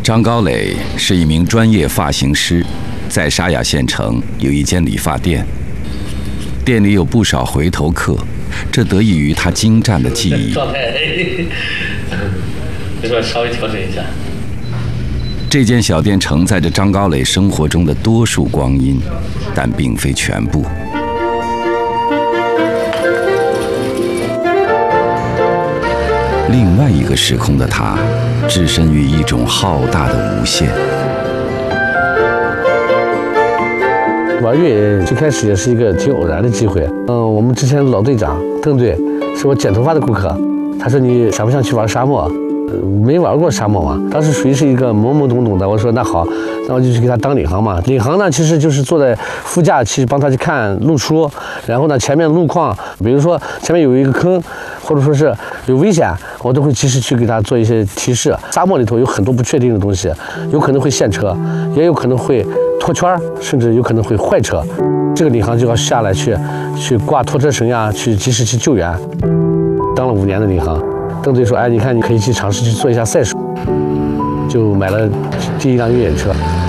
张高磊是一名专业发型师，在沙雅县城有一间理发店，店里有不少回头客，这得益于他精湛的技艺。 状态，你说稍微调整一下。 这间小店承载着张高磊生活中的多数光阴，但并非全部。另外一个时空的他，置身于一种浩大的无限。 玩越野最开始也是一个挺偶然的机会。我们之前老队长邓队是我剪头发的顾客，他说你想不想去玩沙漠？没玩过沙漠嘛，当时属于是一个懵懵懂懂的。我说那好，那我就去给他当领航嘛。领航呢，其实就是坐在副驾去帮他去看路书，然后呢前面的路况，比如说前面有一个坑，或者说是有危险，我都会及时去给他做一些提示。沙漠里头有很多不确定的东西，有可能会陷车，也有可能会脱圈，甚至有可能会坏车。这个领航就要下来去挂拖车绳呀，去及时去救援。当了5年的领航。邓队说：“哎，你看，你可以去尝试去做一下赛事。”就买了第一辆越野车。